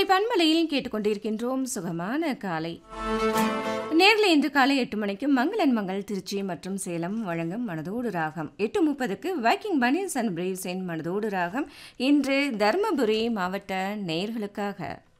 கோடை பண்பலையில் கேட்டுக்கொண்டிருக்கின்றோம் சுகமான காலை. நேரில் இன்று காலை 8 மணிக்கு மங்களன் மங்கள் திருச்சி மற்றும் சேலம் வழங்கும் மனதோடு ராகம். 8:30க்கு வைக்கிங் பனியன்ஸ் அண்ட் பிரீவ்ஸின் மனதோடு ராகம். இன்று தருமபுரி மாவட்ட நேயர்களுக்காக